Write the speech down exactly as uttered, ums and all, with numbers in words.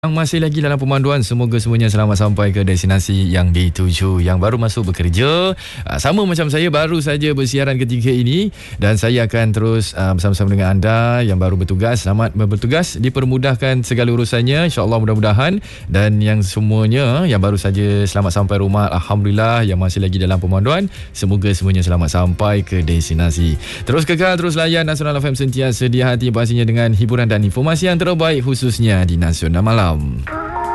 Yang masih lagi dalam pemanduan, semoga semuanya selamat sampai ke destinasi yang dituju. Yang baru masuk bekerja, sama macam saya, baru saja bersiaran ketika ini, dan saya akan terus uh, bersama-sama dengan anda yang baru bertugas. Selamat bertugas, dipermudahkan segala urusannya, insyaAllah, mudah-mudahan. Dan yang semuanya yang baru saja selamat sampai rumah, Alhamdulillah. Yang masih lagi dalam pemanduan, semoga semuanya selamat sampai ke destinasi. Terus kekal, terus layan Nasional F M, sentiasa sedia hati pastinya dengan hiburan dan informasi yang terbaik, khususnya di Nasional Malam.